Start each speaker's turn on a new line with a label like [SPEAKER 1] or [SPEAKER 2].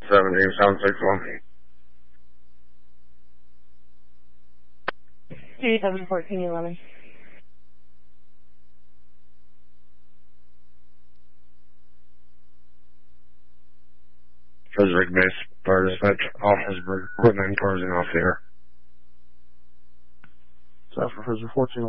[SPEAKER 1] 17-761.
[SPEAKER 2] 371411.
[SPEAKER 1] Frederick Base, Fire Dispatch, Office Equipment cars and off the air.
[SPEAKER 3] South for Frederick 14.